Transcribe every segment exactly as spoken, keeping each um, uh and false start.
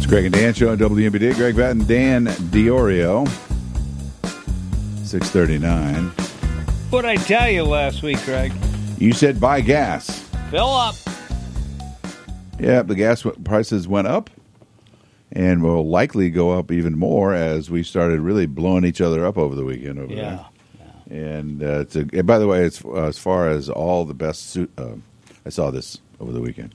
Greg and Dan Show on W M B D. Greg Batten, Dan Diorio. six thirty-nine. What'd I tell you last week, Greg? You said buy gas. Fill up. Yeah, the gas prices went up and will likely go up even more as we started really blowing each other up over the weekend over Yeah. there. And uh, it's a, and by the way, it's uh, as far as all the best suit, uh, I saw this over the weekend.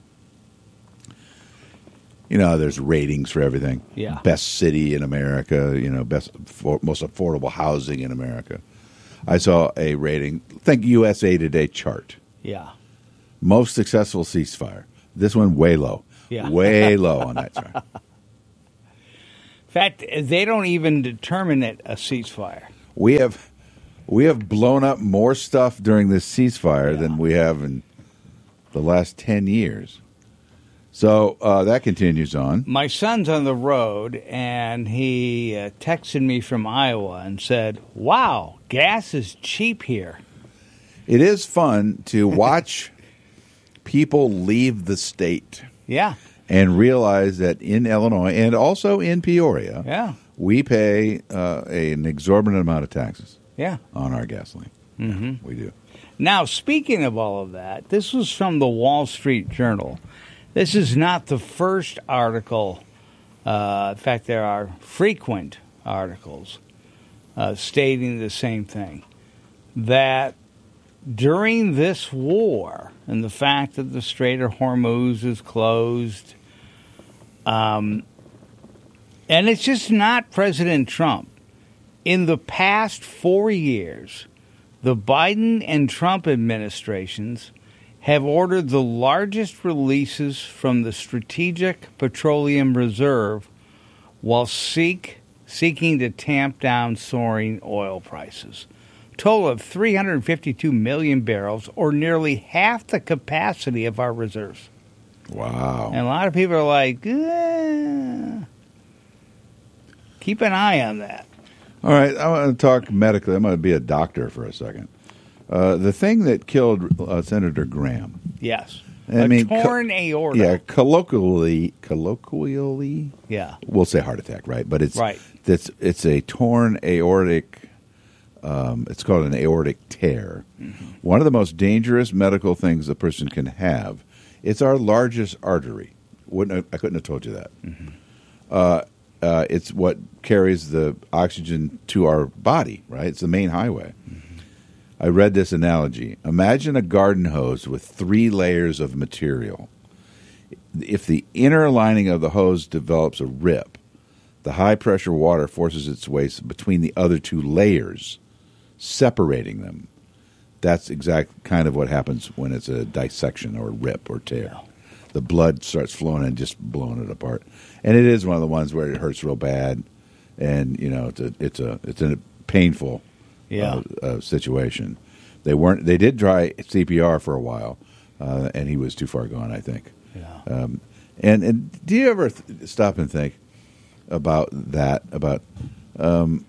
You know, there's ratings for everything. Yeah. Best city in America, you know, best for, most affordable housing in America. I saw a rating, think U S A Today chart. Yeah. Most successful ceasefire. This one way low. Yeah. Way low on that chart. In fact, they don't even determine it a ceasefire. We have we have blown up more stuff during this ceasefire Yeah. than we have in the last ten years. So uh, that continues on. My son's on the road, and he uh, texted me from Iowa and said, wow, gas is cheap here. It is fun to watch people leave the state Yeah. and realize that in Illinois and also in Peoria, Yeah. we pay uh, a, an exorbitant amount of taxes Yeah. on our gasoline. Mm-hmm. We do. Now, speaking of all of that, this was from the Wall Street Journal. This is not the first article. Uh, in fact, there are frequent articles uh, stating the same thing, that during this war and the fact that the Strait of Hormuz is closed, um, and it's just not President Trump. In the past four years, the Biden and Trump administrations have ordered the largest releases from the Strategic Petroleum Reserve while seek, seeking to tamp down soaring oil prices. Total of three hundred fifty-two million barrels, or nearly half the capacity of our reserves. Wow. And a lot of people are like, eh. Keep an eye on that. All right, I want to talk medically. I'm going to be a doctor for a second. Uh, the thing that killed uh, Senator Graham. Yes. I a mean, torn co- aorta. Yeah, colloquially, colloquially, Yeah. we'll say heart attack, right? But it's Right. It's it's a torn aortic. Um, it's called an aortic tear. Mm-hmm. One of the most dangerous medical things a person can have. It's our largest artery. Wouldn't have, I couldn't have told you that. Mm-hmm. Uh, uh, it's what carries the oxygen to our body, right? It's the main highway. Mm-hmm. I read this analogy. Imagine a garden hose with three layers of material. If the inner lining of the hose develops a rip, the high-pressure water forces its way between the other two layers, separating them. That's exact kind of what happens when it's a dissection or rip or tear. The blood starts flowing and just blowing it apart. And it is one of the ones where it hurts real bad, and you know it's a it's a it's a painful Yeah. uh, uh, situation. They weren't. They did try C P R for a while, uh, and he was too far gone, I think. Yeah. Um, and and do you ever th- stop and think about that? About um,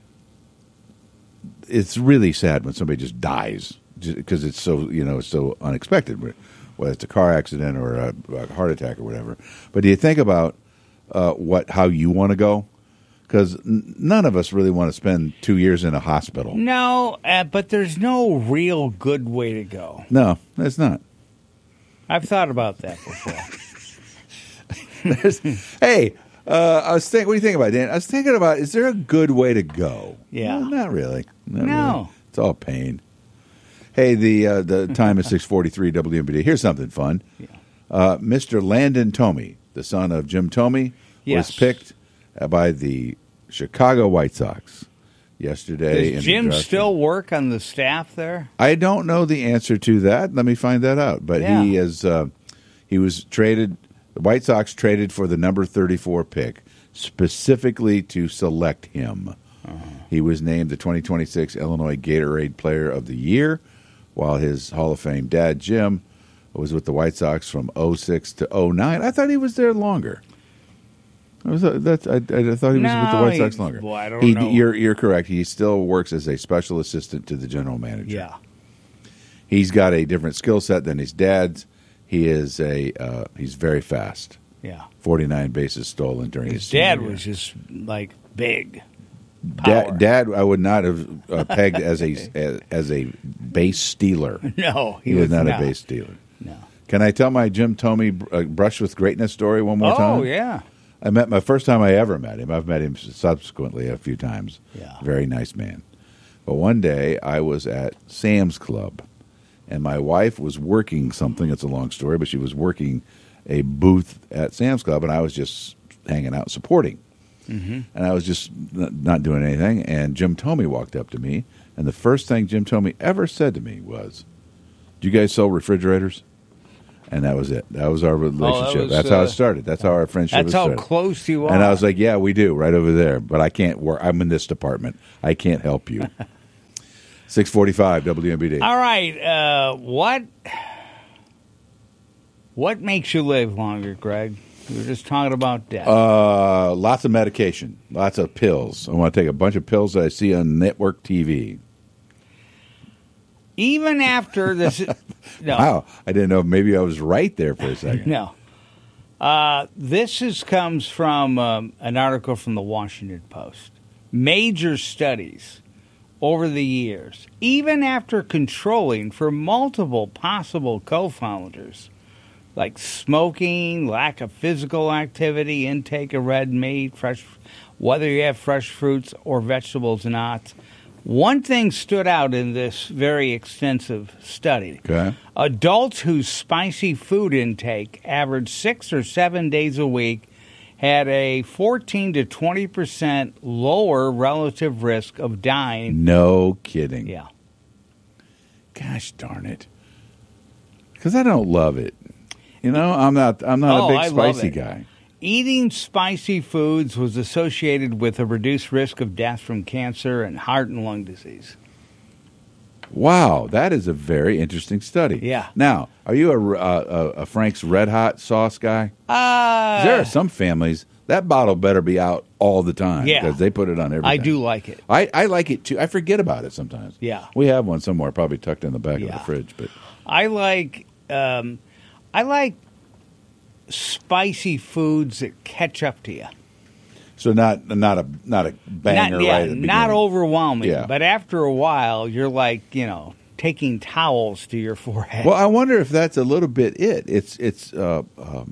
it's really sad when somebody just dies because it's so you know so unexpected, whether it's a car accident or a, a heart attack or whatever. But do you think about uh, what how you want to go? Because n- none of us really want to spend two years in a hospital. No, uh, but there's no real good way to go. No, it's not. I've thought about that before. hey, uh, I was thinking. What do you think about it, Dan? I was thinking about: is there a good way to go? Yeah. No, not really. Not No. really. It's all pain. Hey, the uh, the time is six forty three W M B D. Here's something fun. Yeah. Uh, Mister Landon Thome, the son of Jim Thome, Yes. was picked by the Chicago White Sox yesterday. in Does the Jim draft. still work on the staff there? I don't know the answer to that. Let me find that out. But Yeah. he is uh, he was traded. The White Sox traded for the number thirty-four pick specifically to select him. Uh-huh. He was named the twenty twenty-six Illinois Gatorade Player of the Year, while his Hall of Fame dad, Jim, was with the White Sox from oh six to oh nine. I thought he was there longer. I, was, uh, that's, I, I thought he was No, with the White he- Sox longer. well, I don't he, know. You're, you're correct. He still works as a special assistant to the general manager. Yeah. He's got a different skill set than his dad's. He is a uh, he's very fast. Yeah. forty-nine bases stolen during his His senior dad year. was just like big. Dad, Power. Dad, I would not have uh, pegged as a as, as a base stealer. No, he, He was not, not a base stealer. No. Can I tell my Jim Thome uh, brush with greatness story one more Oh, time? yeah. I met my first time I ever met him. I've met him subsequently a few times. Yeah. Very nice man. But one day I was at Sam's Club, and my wife was working something. It's a long story, but she was working a booth at Sam's Club, and I was just hanging out supporting. Mm-hmm. And I was just n- not doing anything, and Jim Thome walked up to me, and the first thing Jim Thome ever said to me was, "Do you guys sell refrigerators?" And that was it. That was our relationship. was, That's how uh, it started. That's how our friendship That's was how started. close you are. And I was like, "Yeah, we do, right over there. But I can't work. I'm in this department. I can't help you." six forty-five W M B D. All right. Uh, what what makes you live longer, Greg? We were just talking about death. Uh, lots of medication, lots of pills. I want to take a bunch of pills that I see on network T V. Even after this, no, Wow, I didn't know. Maybe I was right there for a second. no. Uh, this is comes from um, an article from the Washington Post. Major studies over the years, even after controlling for multiple possible co-founders, like smoking, lack of physical activity, intake of red meat, fresh, whether you have fresh fruits or vegetables or not. One thing stood out in this very extensive study. Okay. Adults whose spicy food intake averaged six or seven days a week had a fourteen to twenty percent lower relative risk of dying. No kidding. Yeah. Gosh darn it. Because I don't love it. You know, I'm not. I'm not Oh, a big I love spicy it. guy. Eating spicy foods was associated with a reduced risk of death from cancer and heart and lung disease. Wow, that is a very interesting study. Yeah. Now, are you a, a, a Frank's Red Hot sauce guy? Uh, there are some families that bottle better be out all the time Yeah. because they put it on everything. I do like it. I, I like it too. I forget about it sometimes. Yeah. We have one somewhere, probably tucked in the back of Yeah. the fridge. But I like um, I like spicy foods that catch up to you. so not not a not a banger Not, yeah, right at the not beginning. overwhelming, Yeah. but after a while, you're like, you know, taking towels to your forehead. Well, I wonder if that's a little bit it. It's it's uh, um,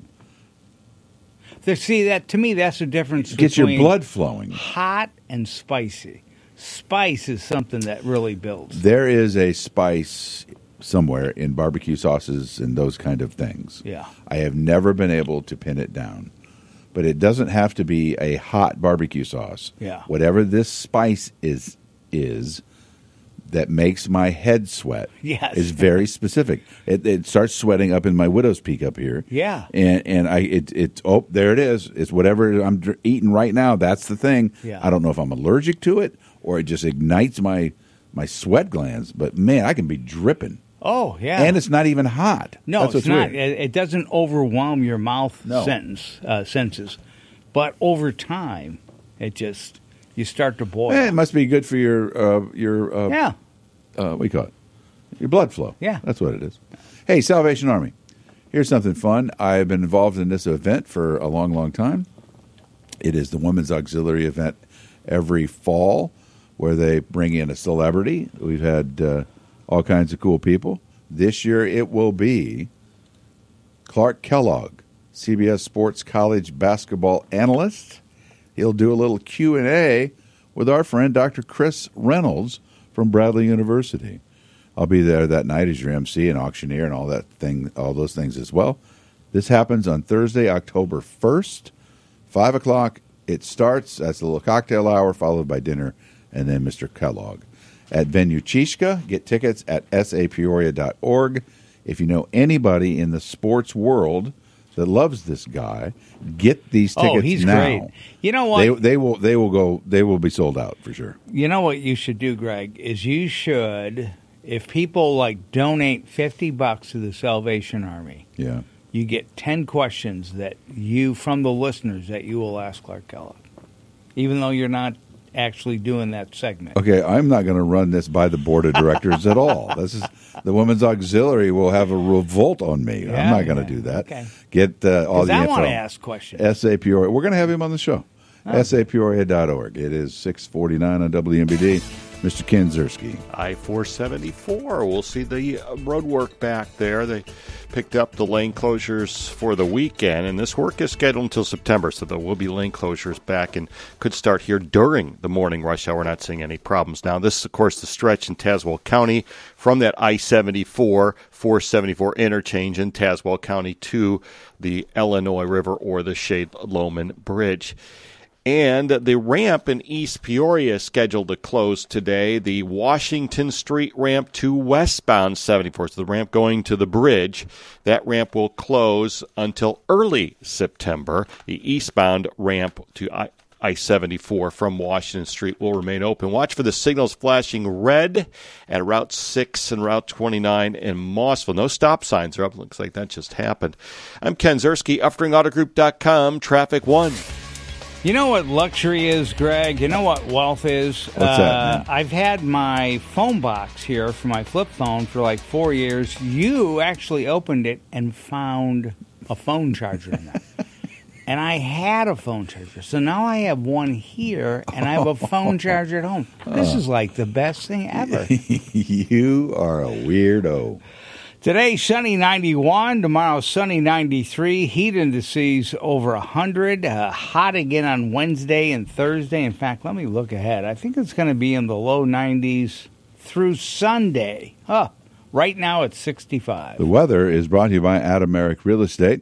There- see, that to me, that's the difference gets your between blood flowing. hot and spicy. Spice is something that really builds. There is a spice somewhere in barbecue sauces and those kind of things. Yeah. I have never been able to pin it down. But it doesn't have to be a hot barbecue sauce. Yeah. Whatever this spice is is that makes my head sweat Yes. is very specific. It, it starts sweating up in my widow's peak up here. Yeah. And and I it it oh there it is. It's whatever I'm dr- eating right now. That's the thing. Yeah. I don't know if I'm allergic to it or it just ignites my my sweat glands. But man, I can be dripping. Oh, yeah. And it's not even hot. No, That's it's what's not. weird. It, it doesn't overwhelm your mouth No. sentence, uh, senses. But over time, it just, you start to boil. Eh, it must be good for your uh, your uh, yeah. uh, what do you call it? Your blood flow. Yeah. That's what it is. Hey, Salvation Army. Here's something fun. I've been involved in this event for a long, long time. It is the Women's Auxiliary event every fall where they bring in a celebrity. We've had uh, all kinds of cool people. This year it will be Clark Kellogg, C B S Sports College basketball analyst. He'll do a little Q and A with our friend Doctor Chris Reynolds from Bradley University. I'll be there that night as your M C and auctioneer and all that thing, all those things as well. This happens on Thursday, October first, five o'clock. It starts. That's a little cocktail hour followed by dinner, and then Mister Kellogg at Venue Chishka. Get tickets at s a peoria dot org. If you know anybody in the sports world that loves this guy, get these tickets Oh, he's now. great. You know what? They they will they will go they will be sold out for sure. You know what you should do, Greg, is you should, if people like donate fifty bucks to the Salvation Army, Yeah. you get ten questions that you, from the listeners, that you will ask Clark Kellogg. Even though you're not actually doing that segment. Okay, I'm not going to run this by the board of directors at all. This is the Women's Auxiliary will have a revolt on me. Yeah, I'm not going to yeah. do that. Okay. Get uh, all the I info. want to ask questions. S A Peoria. We're going to have him on the show. Oh. S A Peoria dot org. It is six forty-nine on W M B D. Mister Ken Ziersky. I four seventy-four. We'll see the uh, road work back there. They picked up the lane closures for the weekend, and this work is scheduled until September, so there will be lane closures back and could start here during the morning rush hour. We're not seeing any problems. Now, this is, of course, the stretch in Tazewell County from that I seventy-four, four seventy-four interchange in Tazewell County to the Illinois River or the Shade-Loman Bridge. And the ramp in East Peoria is scheduled to close today. The Washington Street ramp to westbound seventy-four, so the ramp going to the bridge, that ramp will close until early September. The eastbound ramp to I- I-seventy-four from Washington Street will remain open. Watch for the signals flashing red at Route six and Route twenty-nine in Mossville. No stop signs are up. Looks like that just happened. I'm Ken Ziersky, Uftring Auto Group dot com, Traffic One. You know what luxury is, Greg? You know what wealth is? What's that, man? Uh, I've had my phone box here for my flip phone for like four years. You actually opened it and found a phone charger in there. And I had a phone charger. So now I have one here, and I have a phone charger at home. This is like the best thing ever. You are a weirdo. Today, sunny ninety-one. Tomorrow, sunny ninety-three. Heat indices over one hundred. Uh, hot again on Wednesday and Thursday. In fact, let me look ahead. I think it's going to be in the low nineties through Sunday. Huh. Right now, it's sixty-five. The weather is brought to you by Adam Merrick Real Estate.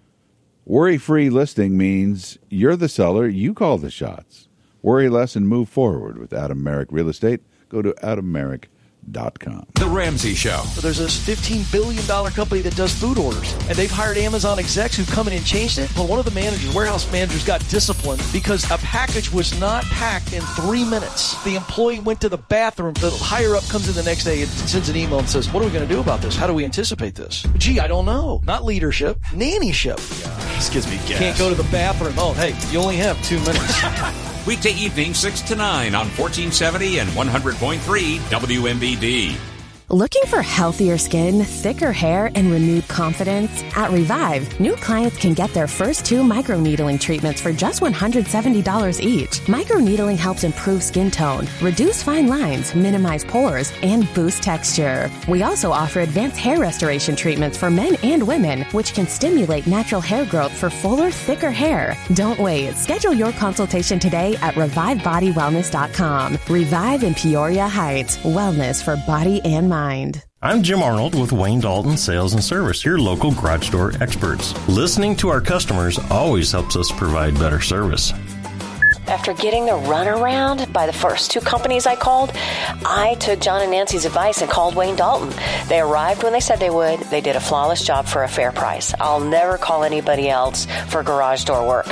Worry-free listing means you're the seller, you call the shots. Worry less and move forward with Adam Merrick Real Estate. Go to adam merrick dot com. The Ramsey Show. There's this fifteen billion dollars company that does food orders, and they've hired Amazon execs who come in and changed it. Well, one of the managers, warehouse managers, got disciplined because a package was not packed in three minutes. The employee went to the bathroom. The higher up comes in the next day and sends an email and says, what are we going to do about this? How do we anticipate this? Gee, I don't know. Not leadership, nannyship. Yeah, this gives me gas. Can't go to the bathroom. Oh, hey, you only have two minutes. Weekday evening, six to nine on fourteen seventy and one hundred point three W M B D. Looking for healthier skin, thicker hair, and renewed confidence? At Revive, new clients can get their first two microneedling treatments for just one hundred seventy dollars each. Microneedling helps improve skin tone, reduce fine lines, minimize pores, and boost texture. We also offer advanced hair restoration treatments for men and women, which can stimulate natural hair growth for fuller, thicker hair. Don't wait. Schedule your consultation today at revive body wellness dot com. Revive in Peoria Heights. Wellness for body and mind. I'm Jim Arnold with Wayne Dalton Sales and Service, your local garage door experts. Listening to our customers always helps us provide better service. After getting the runaround by the first two companies I called, I took John and Nancy's advice and called Wayne Dalton. They arrived when they said they would. They did a flawless job for a fair price. I'll never call anybody else for garage door work.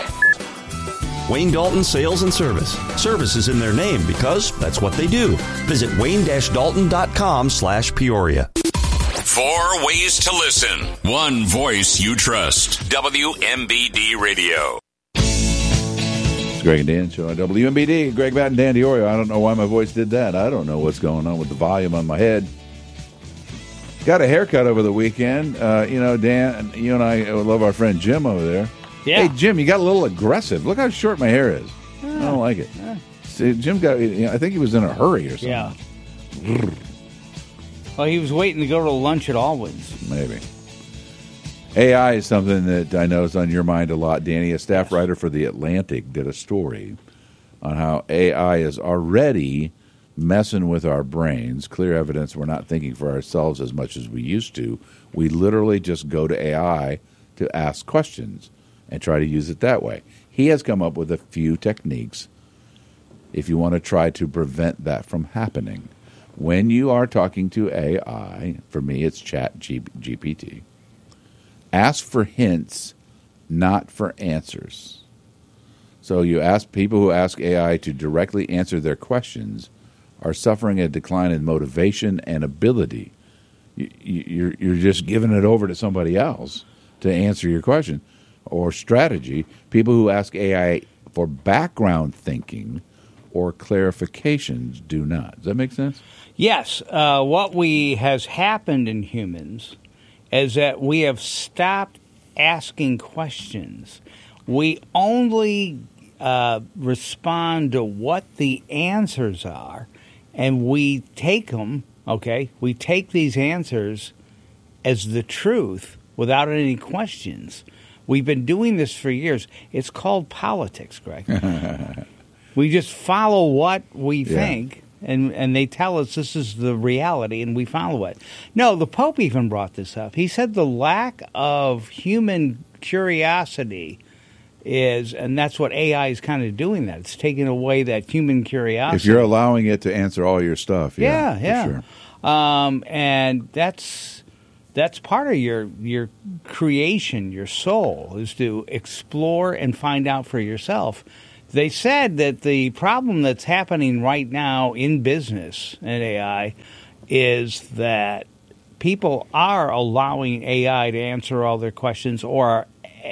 Wayne Dalton Sales and Service. Service is in their name because that's what they do. Visit wayne dash dalton dot com slash Peoria. Four ways to listen. One voice you trust. W M B D Radio. It's Greg and Dan show on W M B D. Greg Batten, Dan Diorio. I don't know why my voice did that. I don't know what's going on with the volume on my head. Got a haircut over the weekend. Uh, you know, Dan, you and I love our friend Jim over there. Yeah. Hey, Jim, you got a little aggressive. Look how short my hair is. Yeah. I don't like it. Yeah. See, Jim got, you know, I think he was in a hurry or something. Yeah. Well, he was waiting to go to lunch at Alwyn's. Maybe. A I is something that I know is on your mind a lot, Danny. A staff writer for The Atlantic did a story on how A I is already messing with our brains. Clear evidence we're not thinking for ourselves as much as we used to. We literally just go to A I to ask questions and try to use it that way. He has come up with a few techniques if you want to try to prevent that from happening. When you are talking to A I, for me it's Chat G P T, ask for hints, not for answers. So you ask people who ask A I to directly answer their questions are suffering a decline in motivation and ability. You, you're, you're just giving it over to somebody else to answer your question. Or strategy, people who ask A I for background thinking or clarifications do not. Does that make sense? Yes. Uh, what we has happened in humans is that we have stopped asking questions. We only uh, respond to what the answers are, and we take them, okay? We take these answers as the truth without any questions. We've been doing this for years. It's called politics, Greg. We just follow what we Yeah. think, and, and they tell us this is the reality, and we follow it. No, the Pope even brought this up. He said the lack of human curiosity is, and that's what A I is kind of doing that. It's taking away that human curiosity. If you're allowing it to answer all your stuff, yeah, Yeah, yeah. for sure. Um, and that's that's part of your your creation, your soul, is to explore and find out for yourself. They said that the problem that's happening right now in business and A I is that people are allowing A I to answer all their questions, or are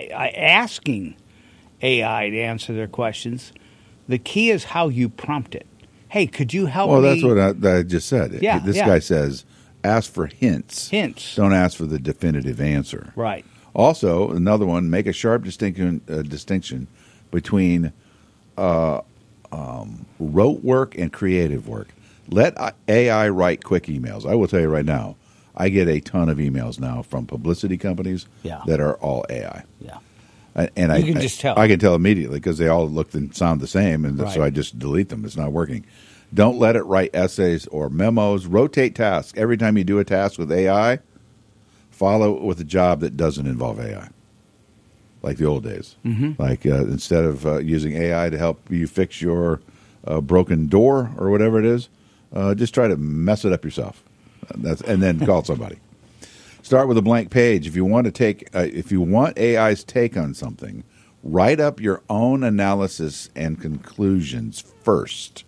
asking A I to answer their questions. The key is how you prompt it. Hey, could you help Well, me? that's what I, that I just said. Yeah, this yeah. guy says, ask for hints. Hints. Don't ask for the definitive answer. Right. Also, another one, make a sharp distinction uh, distinction between uh, um, rote work and creative work. Let A I write quick emails. I will tell you right now, I get a ton of emails now from publicity companies Yeah. that are all A I. Yeah. I- And I You can I- just tell. I can tell immediately because they all look and sound the same, and so Right. I just delete them. It's not working. Don't let it write essays or memos. Rotate tasks. Every time you do a task with A I, follow it with a job that doesn't involve A I, like the old days. Mm-hmm. Like uh, instead of uh, using A I to help you fix your uh, broken door or whatever it is, uh, just try to mess it up yourself. That's and then call somebody. Start with a blank page. If you want to take, uh, if you want A I's take on something, write up your own analysis and conclusions first.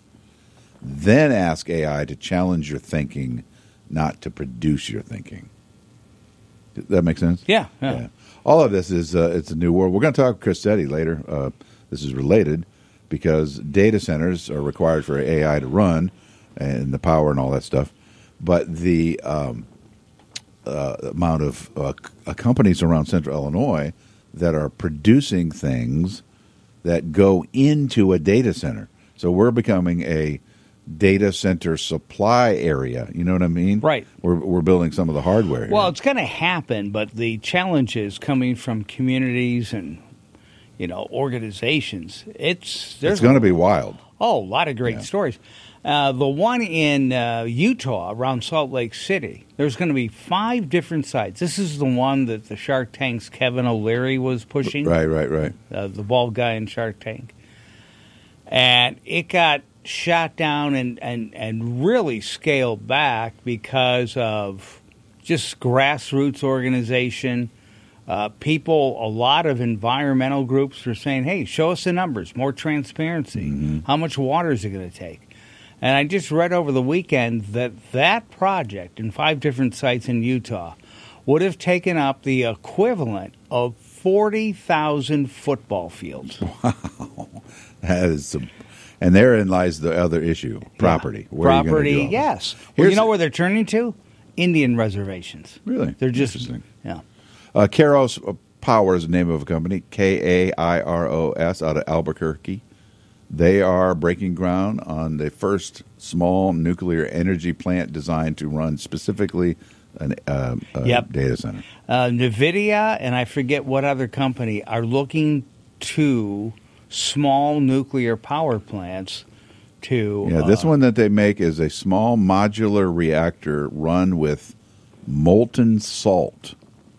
Then ask A I to challenge your thinking, not to produce your thinking. Does that make sense? Yeah, yeah. All of this is uh, it's a new world. We're going to talk with Chris Setti later. Uh, this is related because data centers are required for A I to run and the power and all that stuff. But the um, uh, amount of uh, c- companies around Central Illinois that are producing things that go into a data center. So we're becoming a data center supply area. You know what I mean? Right. We're we're building some of the hardware here. Well, it's going to happen, but the challenge is coming from communities and, you know, organizations. It's there's it's going to be wild. Oh, a lot of great Yeah. stories. Uh, the one in uh, Utah around Salt Lake City, there's going to be five different sites. This is the one that the Shark Tank's Kevin O'Leary was pushing. Right, right, right. Uh, the bald guy in Shark Tank. And it got shot down and, and, and really scaled back because of just grassroots organization. Uh, people, a lot of environmental groups were saying, hey, show us the numbers, more transparency. Mm-hmm. How much water is it going to take? And I just read over the weekend that that project in five different sites in Utah would have taken up the equivalent of forty thousand football fields. That is some, and therein lies the other issue: property. Yeah. Where are you gonna Property, do all that? yes. Well, Here's you know the- where they're turning to? Indian reservations. Really? They're just, Interesting. yeah. Uh, Kairos Power is the name of a company, K A I R O S, out of Albuquerque. They are breaking ground on the first small nuclear energy plant designed to run specifically an, uh, a Yep. data center. Uh, NVIDIA and I forget what other company are looking to small nuclear power plants to... Yeah, this uh, one that they make is a small modular reactor run with molten salt.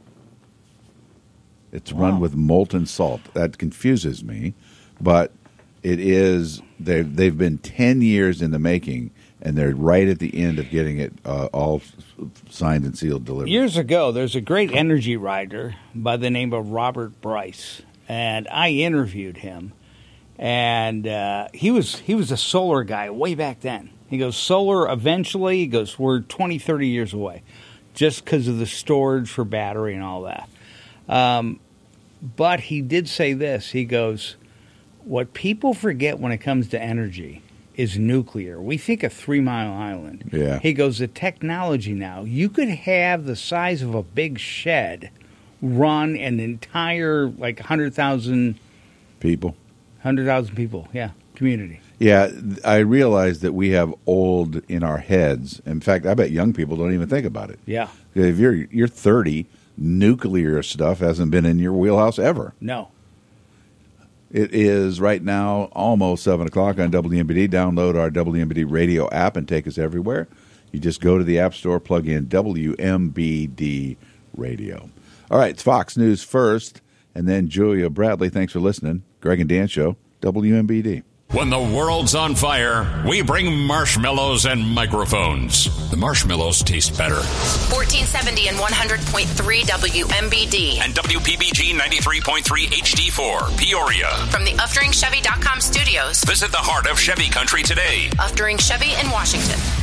It's Wow. run with molten salt. That confuses me, but it is. They they've been ten years in the making, and they're right at the end of getting it uh, all signed and sealed, delivered. Years ago, there's a great energy writer by the name of Robert Bryce, and I interviewed him. And uh, he was he was a solar guy way back then. He goes, solar eventually, he goes, we're twenty, thirty years away, just because of the storage for battery and all that. Um, but he did say this. He goes, what people forget when it comes to energy is nuclear. We think of Three Mile Island. Yeah. He goes, the technology now, you could have the size of a big shed run an entire, like, one hundred thousand people. one hundred thousand people, yeah, community. Yeah, I realize that we have old in our heads. In fact, I bet young people don't even think about it. Yeah. If you're you're thirty, nuclear stuff hasn't been in your wheelhouse ever. No. It is right now almost seven o'clock on W M B D. Download our W M B D radio app and take us everywhere. You just go to the App Store, plug in W M B D radio. All right, it's Fox News first, and then Julia Bradley. Thanks for listening. Greg and Dan Show, W M B D. When the world's on fire, we bring marshmallows and microphones. The marshmallows taste better. fourteen seventy and one hundred point three W M B D. And W P B G ninety-three point three H D four, Peoria. From the Uftring Chevy dot com studios. Visit the heart of Chevy country today. Uftring Chevy in Washington.